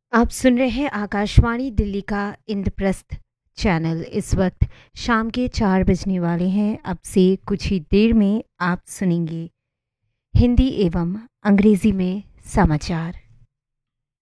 आप सुन रहे हैं आकाशवाणी दिल्ली का इंद्रप्रस्थ चैनल। इस वक्त शाम के 4 बजने वाले हैं। अब से कुछ ही देर में आप सुनेंगे हिंदी एवं अंग्रेजी में समाचार।